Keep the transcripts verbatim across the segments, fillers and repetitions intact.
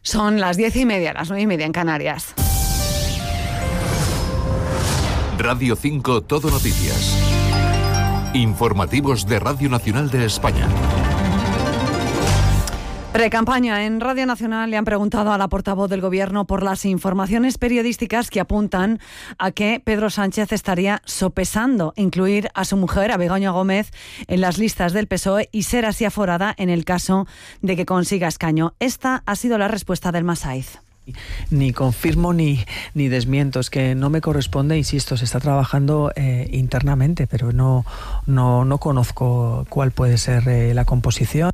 Son las diez y media, las nueve y media en Canarias. Radio cinco Todo Noticias. Informativos de Radio Nacional de España. Precampaña. En Radio Nacional le han preguntado a la portavoz del Gobierno por las informaciones periodísticas que apuntan a que Pedro Sánchez estaría sopesando incluir a su mujer, a Begoña Gómez, en las listas del P S O E y ser así aforada en el caso de que consiga escaño. Esta ha sido la respuesta del Masaiz. Ni confirmo ni, ni desmiento, es que no me corresponde, insisto, se está trabajando eh, internamente, pero no, no, no conozco cuál puede ser eh, la composición.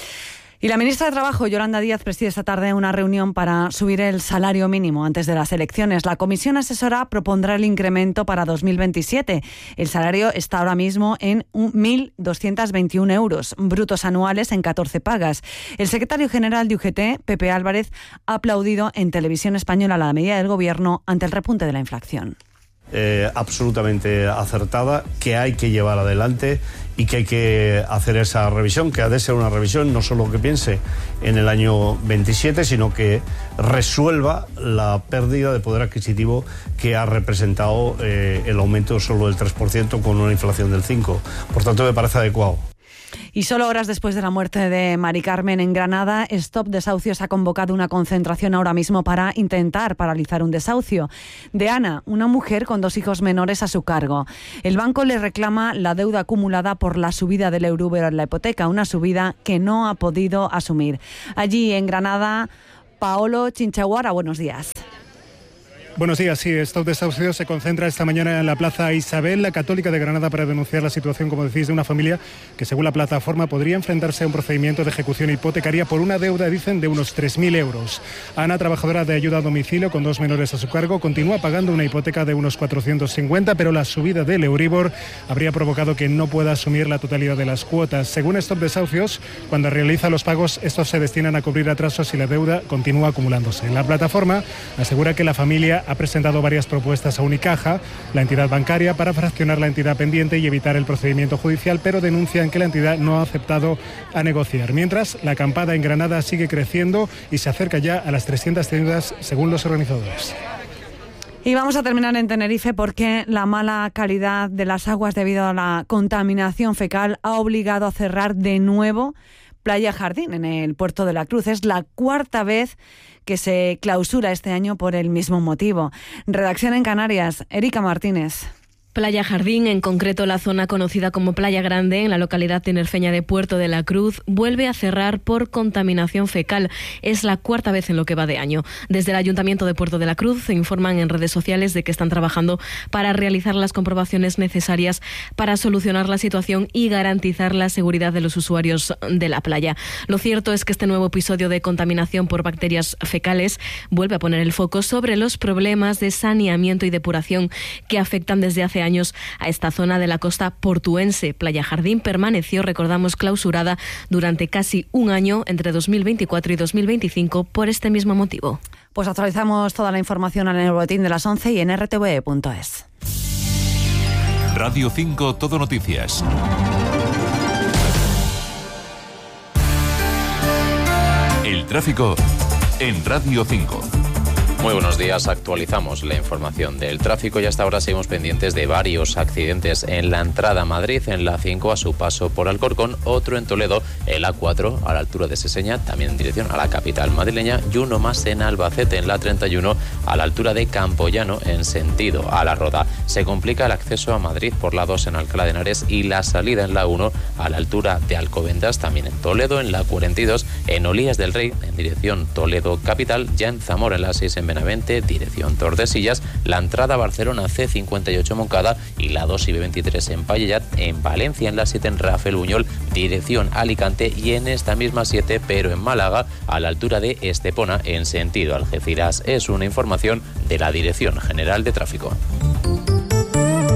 Y la ministra de Trabajo, Yolanda Díaz, preside esta tarde una reunión para subir el salario mínimo antes de las elecciones. La comisión asesora propondrá el incremento para dos mil veintisiete. El salario está ahora mismo en mil doscientos veintiún euros, brutos anuales en catorce pagas. El secretario general de U G T, Pepe Álvarez, ha aplaudido en Televisión Española la medida del Gobierno ante el repunte de la inflación. Eh, absolutamente acertada, que hay que llevar adelante y que hay que hacer esa revisión, que ha de ser una revisión no solo que piense en el año veintisiete, sino que resuelva la pérdida de poder adquisitivo que ha representado eh, el aumento solo del tres por ciento con una inflación del cinco por ciento. Por tanto, me parece adecuado. Y solo horas después de la muerte de Mari Carmen en Granada, Stop Desahucios ha convocado una concentración ahora mismo para intentar paralizar un desahucio de Ana, una mujer con dos hijos menores a su cargo. El banco le reclama la deuda acumulada por la subida del Euribor en la hipoteca, una subida que no ha podido asumir. Allí en Granada, Paolo Chinchaguara, buenos días. Buenos días, sí, Stop Desahucios se concentra esta mañana en la Plaza Isabel, la Católica de Granada, para denunciar la situación, como decís, de una familia que, según la plataforma, podría enfrentarse a un procedimiento de ejecución hipotecaria por una deuda, dicen, de unos tres mil euros. Ana, trabajadora de ayuda a domicilio con dos menores a su cargo, continúa pagando una hipoteca de unos cuatrocientos cincuenta, pero la subida del Euribor habría provocado que no pueda asumir la totalidad de las cuotas. Según Stop Desahucios, cuando realiza los pagos, estos se destinan a cubrir atrasos y la deuda continúa acumulándose. La plataforma asegura que la familia ha presentado varias propuestas a Unicaja, la entidad bancaria, para fraccionar la entidad pendiente y evitar el procedimiento judicial, pero denuncian que la entidad no ha aceptado a negociar. Mientras, la acampada en Granada sigue creciendo y se acerca ya a las trescientas tiendas, según los organizadores. Y vamos a terminar en Tenerife porque la mala calidad de las aguas debido a la contaminación fecal ha obligado a cerrar de nuevo Playa Jardín en el Puerto de la Cruz. Es la cuarta vez que se clausura este año por el mismo motivo. Redacción en Canarias, Erika Martínez. Playa Jardín, en concreto la zona conocida como Playa Grande, en la localidad tinerfeña de Puerto de la Cruz, vuelve a cerrar por contaminación fecal. Es la cuarta vez en lo que va de año. Desde el Ayuntamiento de Puerto de la Cruz se informan en redes sociales de que están trabajando para realizar las comprobaciones necesarias para solucionar la situación y garantizar la seguridad de los usuarios de la playa. Lo cierto es que este nuevo episodio de contaminación por bacterias fecales vuelve a poner el foco sobre los problemas de saneamiento y depuración que afectan desde hace años años a esta zona de la costa portuense. Playa Jardín permaneció, recordamos, clausurada durante casi un año entre dos mil veinticuatro y dos mil veinticinco por este mismo motivo. Pues actualizamos toda la información en el boletín de las once y en r t v e punto es. Radio cinco Todo Noticias. El tráfico en Radio cinco. Muy buenos días, actualizamos la información del tráfico y hasta ahora seguimos pendientes de varios accidentes en la entrada a Madrid, en la cinco a su paso por Alcorcón, otro en Toledo, el A cuatro a la altura de Seseña, también en dirección a la capital madrileña, y uno más en Albacete, en la treinta y uno a la altura de Campoyano, en sentido a La Roda. Se complica el acceso a Madrid por la dos en Alcalá de Henares y la salida en la uno a la altura de Alcobendas, también en Toledo, en la cuarenta y dos, en Olías del Rey, en dirección Toledo capital, ya en Zamora, en la seis en Benavente, dirección Tordesillas, la entrada a Barcelona C cincuenta y ocho Moncada y la dos y B veintitrés en Pallelat, en Valencia en la siete en Rafael Buñol, dirección Alicante, y en esta misma siete, pero en Málaga, a la altura de Estepona, en sentido Algeciras. Es una información de la Dirección General de Tráfico.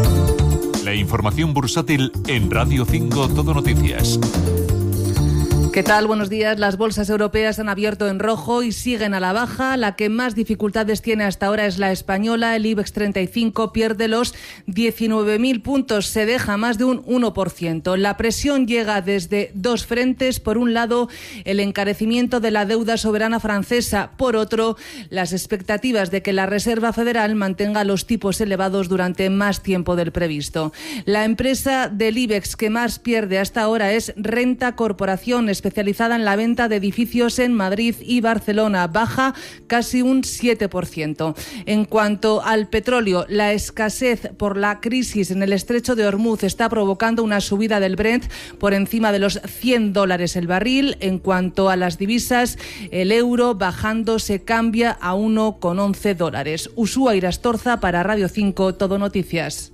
La información bursátil en Radio cinco Todo Noticias. ¿Qué tal? Buenos días. Las bolsas europeas han abierto en rojo y siguen a la baja. La que más dificultades tiene hasta ahora es la española. El IBEX treinta y cinco pierde los diecinueve mil puntos, se deja más de un uno por ciento. La presión llega desde dos frentes. Por un lado, el encarecimiento de la deuda soberana francesa. Por otro, las expectativas de que la Reserva Federal mantenga los tipos elevados durante más tiempo del previsto. La empresa del IBEX que más pierde hasta ahora es Renta Corporación, especializada en la venta de edificios en Madrid y Barcelona, baja casi un siete por ciento. En cuanto al petróleo, la escasez por la crisis en el estrecho de Hormuz está provocando una subida del Brent por encima de los cien dólares el barril. En cuanto a las divisas, el euro bajando se cambia a uno coma once dólares. Usúa Irastorza para Radio cinco Todo Noticias.